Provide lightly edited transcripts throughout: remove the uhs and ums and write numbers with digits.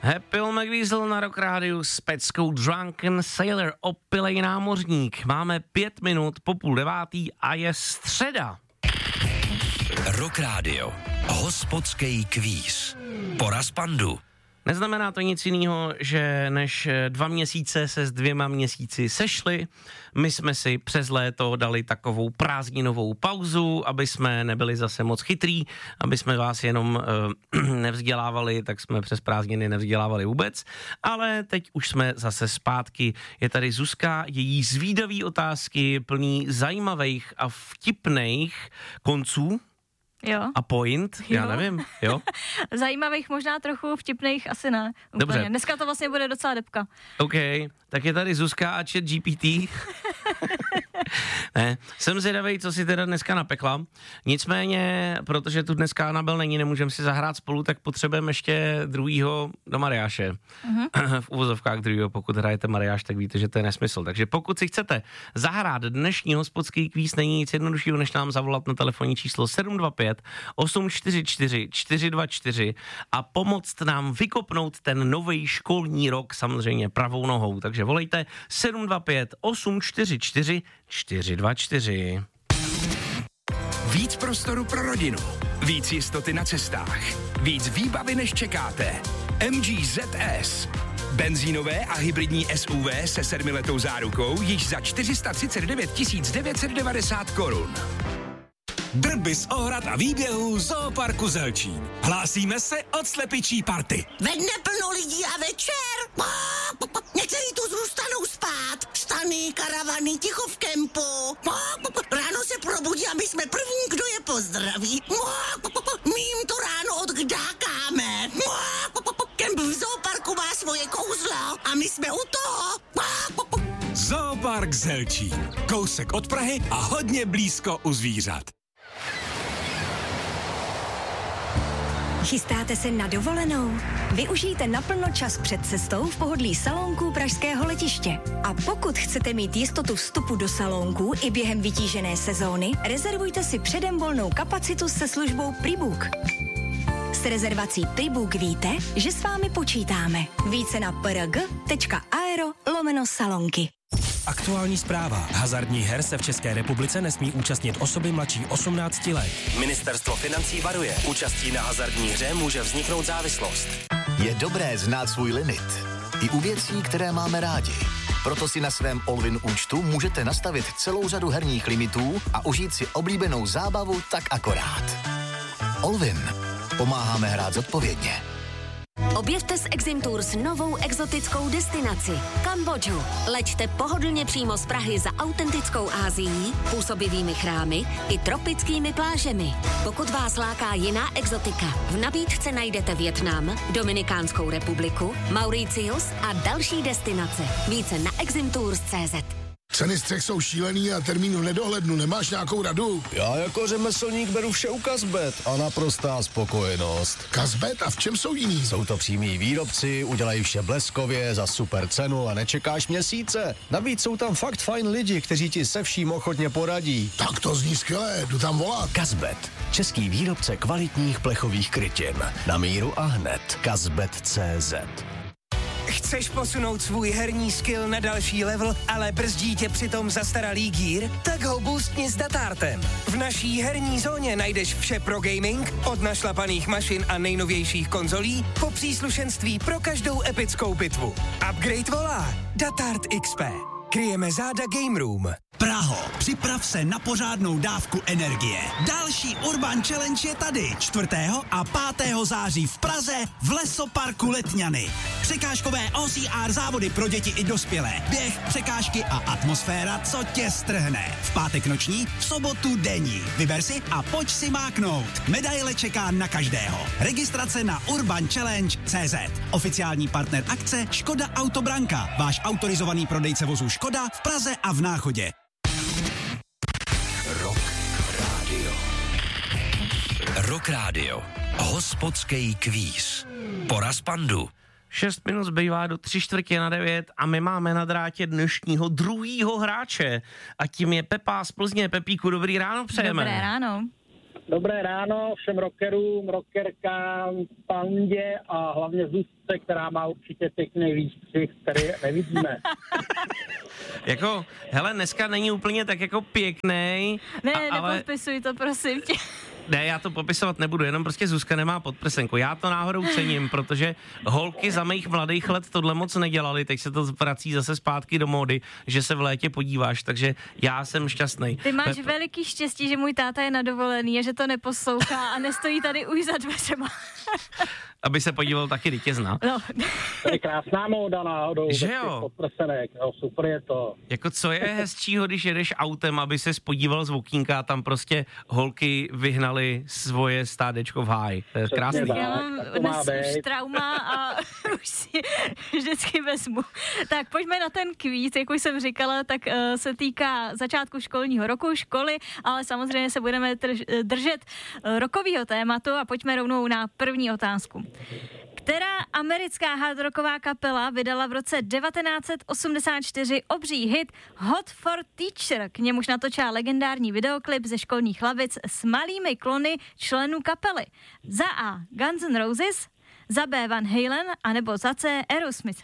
Happy McDiesel na Rock Rádiu s peckou Drunken Sailor, opilej námořník. Máme 5 minut po 8:30 a je středa. Rock Rádio, hospodský kvíz. Po Raspandu. Neznamená to nic jiného, že než 2 měsíce se s 2 měsíci sešli. My jsme si přes léto dali takovou prázdninovou pauzu, aby jsme nebyli zase moc chytrý, aby jsme vás jenom nevzdělávali, tak jsme přes prázdniny nevzdělávali vůbec. Ale teď už jsme zase zpátky. Je tady Zuzka, její zvídavý otázky plný zajímavých a vtipných konců. Jo. A point? Jo. Já nevím, jo? Zajímavých možná trochu, vtipných asi ne. Úplně. Dobře. Dneska to vlastně bude docela debka. OK, tak je tady Zuzka a ChatGPT. Ne, jsem zvědavej, co si teda dneska napekla. Nicméně, protože tu dneska Anabel není, nemůžeme si zahrát spolu, tak potřebujeme ještě druhýho do Mariáše. V uvozovkách druhýho, pokud hrajete Mariáš, tak víte, že to je nesmysl. Takže pokud si chcete zahrát dnešní hospodský kvíz, není nic jednoduššího, než nám zavolat na telefonní číslo 725 844 424 a pomoct nám vykopnout ten nový školní rok, samozřejmě pravou nohou. Takže volejte 725 844 424. Víc prostoru pro rodinu, víc jistoty na cestách, víc výbavy než čekáte. MG ZS. Benzínové a hybridní SUV se 7letou zárukou již za 439 990 korun. Drby z ohrad a výběhů Zooparku Zelčín. Hlásíme se od slepičí party. Ve dne plno lidí a večer. Někteří tu zůstanou spát. Stany, karavany, ticho v kempu. Ráno se probudí a my jsme první, kdo je pozdraví. My jim to ráno odkdákáme. Kemp v Zooparku má svoje kouzlo a my jsme u toho. Zoopark Zelčín. Kousek od Prahy a hodně blízko u zvířat. Chystáte se na dovolenou? Využijte naplno čas před cestou v pohodlí salónků pražského letiště. A pokud chcete mít jistotu vstupu do salónků i během vytížené sezóny, rezervujte si předem volnou kapacitu se službou Prebook. S rezervací Prebook víte, že s vámi počítáme. Více na prg.aero/salonky. Aktuální zpráva. Hazardních her se v České republice nesmí účastnit osoby mladší 18 let. Ministerstvo financí varuje. Účastí na hazardní hře může vzniknout závislost. Je dobré znát svůj limit. I u věcí, které máme rádi. Proto si na svém Allwin účtu můžete nastavit celou řadu herních limitů a užít si oblíbenou zábavu tak akorát. Allwin. Pomáháme hrát zodpovědně. Objevte s Exim Tours novou exotickou destinaci Kambodžu. Leďte pohodlně přímo z Prahy za autentickou Ázií, působivými chrámy i tropickými plážemi. Pokud vás láká jiná exotika, v nabídce najdete Vietnam, Dominikánskou republiku, Mauritius a další destinace. Více na eximtours.cz. Ceny střech jsou šílený a termín v nedohlednu. Nemáš nějakou radu? Já jako řemeslník beru vše u Kazbet a naprostá spokojenost. Kazbet? A v čem jsou jiný? Jsou to přímí výrobci, udělají vše bleskově, za super cenu a nečekáš měsíce. Navíc jsou tam fakt fajn lidi, kteří ti se vším ochotně poradí. Tak to zní skvěle, jdu tam volat. Kazbet. Český výrobce kvalitních plechových krytin. Na míru a hned. Kazbet.cz. Chceš posunout svůj herní skill na další level, ale brzdí tě přitom zastaralý gear? Tak ho boostni s Datartem. V naší herní zóně najdeš vše pro gaming, od našlapaných mašin a nejnovějších konzolí po příslušenství pro každou epickou bitvu. Upgrade volá. Datart XP. Kryjeme záda Game Room. Praho, připrav se na pořádnou dávku energie. Další Urban Challenge je tady 4. a 5. září v Praze v Lesoparku Letňany. Překážkové OCR závody pro děti i dospělé. Běh, překážky a atmosféra, co tě strhne. V pátek noční, v sobotu denní. Vyber si a pojď si máknout. Medaile čeká na každého. Registrace na urbanchallenge.cz. Oficiální partner akce Škoda Autobranka. Váš autorizovaný prodejce vozů Škoda v Praze a v Náchodě. Rock Rádio. Hospodský kvíz. Po Raspandu. 6 minut zbývá do 8:45 a my máme na drátě dnešního druhýho hráče. A tím je Pepa z Plzně. Pepíku, dobrý ráno přejeme. Dobré ráno. Dobré ráno všem rockerům, rockerkám, Pandě a hlavně Zuzce, která má určitě pěkný výstřih, který nevidíme. Jako, hele, dneska není úplně tak jako pěknej. Ne, ale... nepodpisuj to, prosím tě. Ne, já to popisovat nebudu, jenom prostě Zuzka nemá podprsenku. Já to náhodou cením, protože holky za mých mladých let tohle moc nedělali, teď se to vrací zase zpátky do módy, že se v létě podíváš, takže já jsem šťastný. Ty máš veliký štěstí, že můj táta je na dovolený a že to neposlouchá a nestojí tady už za dveřema. Aby se podíval taky, dítě zná. No. To je krásná móda náhodou. Že jo? Podprsenek, no, super je to. Jako co je hezčího, když jedeš autem, aby ses podíval z okýnka a tam prostě holky vyhnali svoje stádečko v háji. To je krásný. Já mám dnes už trauma a už si vždycky vezmu. Tak pojďme na ten kvíz, jak už jsem říkala, tak se týká začátku školního roku, školy, ale samozřejmě se budeme držet rokového tématu a pojďme rovnou na první otázku. Která americká hardrocková kapela vydala v roce 1984 obří hit Hot for Teacher, k němuž natočila legendární videoklip ze školních lavic s malými klony členů kapely? Za A Guns N' Roses, za B Van Halen, anebo za C Aerosmith?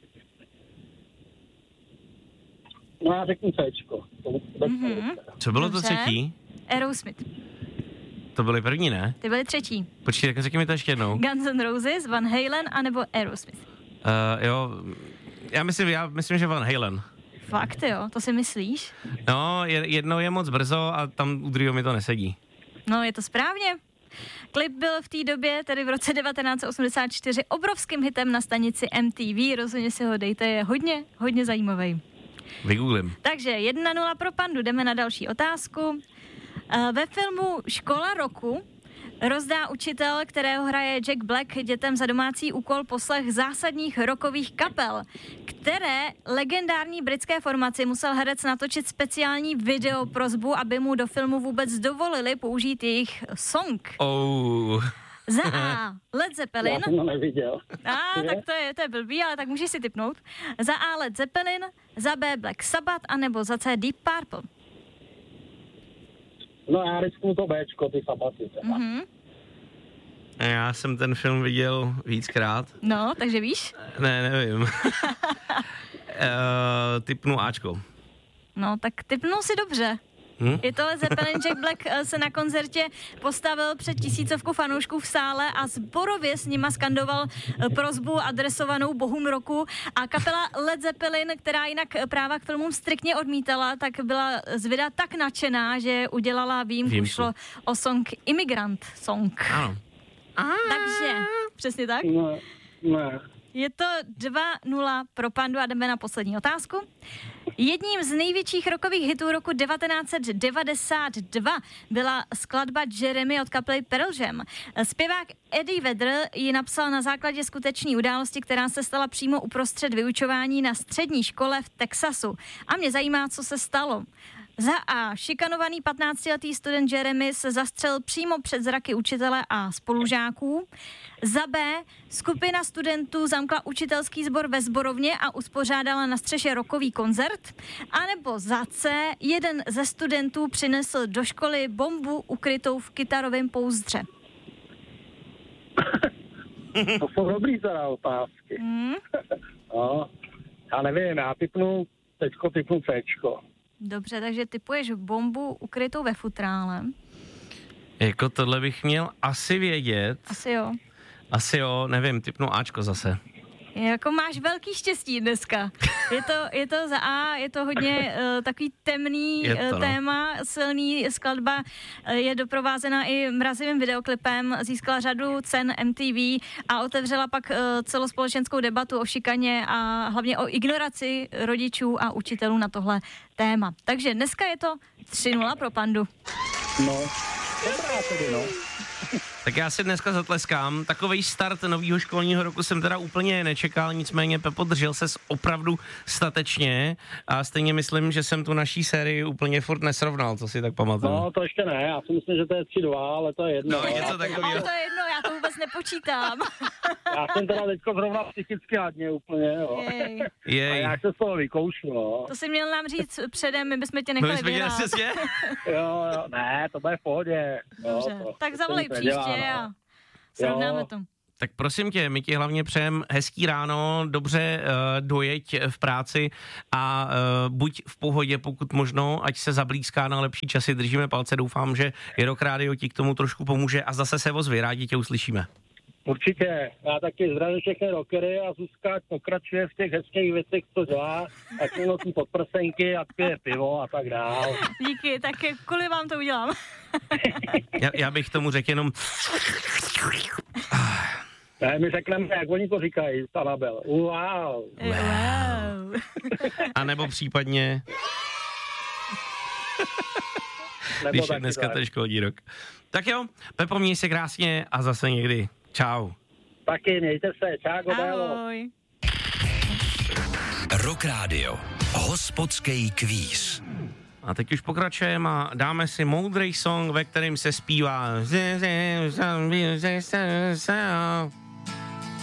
No já řeknu Cčko. Co bylo to třetí? Aerosmith. To byly první, ne? Ty byly třetí. Počkej, tak řekni mi to ještě jednou. Guns N' Roses, Van Halen, anebo Aerosmith? Jo, já myslím, že Van Halen. Fakt jo, to si myslíš? No, jednou je moc brzo a tam u druhého mi to nesedí. No, je to správně. Klip byl v té době, tedy v roce 1984, obrovským hitem na stanici MTV. Rozhodně si ho dejte, je hodně zajímavý. Vygooglím. Takže 1-0 pro Pandu, jdeme na další otázku. Ve filmu Škola roku rozdá učitel, kterého hraje Jack Black, dětem za domácí úkol poslech zásadních rockových kapel, které legendární britské formaci musel herec natočit speciální videoprosbu, aby mu do filmu vůbec dovolili použít jejich song. Za A Led Zeppelin. Já jsem to neviděl. Tak to je blbý, ale tak můžeš si tipnout. Za A Led Zeppelin, za B Black Sabbath, anebo za C Deep Purple. No já risknu to Bčko, ty Sabbaty. Já jsem ten film viděl víckrát. No, takže víš? Ne, nevím. Tipnu Ačko. No, tak tipnul si dobře. Je to Led Zeppelin. Jack Black se na koncertě postavil před 1000 fanoušků v sále a sborově s nima skandoval prosbu adresovanou bohům roku a kapela Led Zeppelin, která jinak práva k filmům striktně odmítala, tak byla z videa tak nadšená, že udělala výjimku. Šlo o song Immigrant Song. Ano. Takže, přesně tak? Ne. Je to 2-0 pro Pandu a jdeme na poslední otázku. Jedním z největších rockových hitů roku 1992 byla skladba Jeremy od kapely Pearl Jam. Zpěvák Eddie Vedder ji napsal na základě skutečné události, která se stala přímo uprostřed vyučování na střední škole v Texasu. A mě zajímá, co se stalo. Za A. Šikanovaný 15letý student Jeremy se zastřelil přímo před zraky učitele a spolužáků. Za B. Skupina studentů zamkla učitelský sbor ve sborovně a uspořádala na střeše rockový koncert. A nebo za C. Jeden ze studentů přinesl do školy bombu ukrytou v kytarovém pouzdře. To jsou dobrý teda otázky. No, já nevím, já typnu Cčko. Dobře, takže typuješ bombu ukrytou ve futrále. Jako tohle bych měl asi vědět. Asi jo, nevím, typnu Ačko zase. Jako máš velký štěstí dneska. Je to za A, je to hodně takový temný téma, silný skladba, je doprovázena i mrazivým videoklipem, získala řadu cen MTV a otevřela pak celospolečenskou debatu o šikaně a hlavně o ignoraci rodičů a učitelů na tohle téma. Takže dneska je to 3-0 pro Pandu. No, dobrá tedy, no. Tak já si dneska zatleskám. Takovej start nového školního roku jsem teda úplně nečekal, nicméně Pepo, držel ses opravdu statečně a stejně myslím, že jsem tu naší sérii úplně furt nesrovnal, co si tak pamatuju. No, to ještě ne, já si myslím, že to je 3-2, ale to je jedno. No, něco takového. Ale to je jedno, já to vůbec nepočítám. Já jsem teda teďko zrovna psychicky hladně úplně, jo. Jej. A já se z toho vykoušu, no. To si měl nám říct předem, my bychom tě nechali vyhrát. Jo, ne, to bude v pohodě. Dobře, jo, tak zavolej příště a srovnáme to. Tak prosím tě, my ti hlavně přejem hezký ráno, dobře dojeď v práci a buď v pohodě, pokud možno, ať se zablízká na lepší časy, držíme palce, doufám, že Rock Radio ti k tomu trošku pomůže a zase se ozvi, rádi tě uslyšíme. Určitě, já taky zdravím všechny rockery a Zuzka pokračuje v těch hezkých věcech, co dělá, ať mi nosí podprsenky a pije pivo a tak dál. Díky, tak kvůli vám to udělám. já bych tomu řekl jenom... Ne, my řekneme, jak oni to říkají, Anabel. Wow. A nebo případně... Když je dneska ten školní rok. Tak jo, Pepo, měj se krásně a zase někdy. Čau. Taky, mějte se. Čau, Godelo. Ahoj. Rock Radio. Hospodský kvíz. A teď už pokračujeme a dáme si moudrý song, ve kterém se zpívá